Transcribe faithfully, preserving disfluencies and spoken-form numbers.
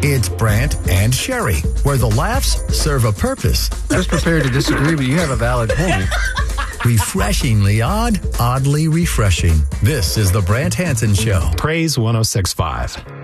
It's Brant and Sherry, where the laughs serve a purpose. Just prepared to disagree, but you have a valid point. Refreshingly odd, oddly refreshing. This is the Brant Hansen Show. Praise one oh six point five.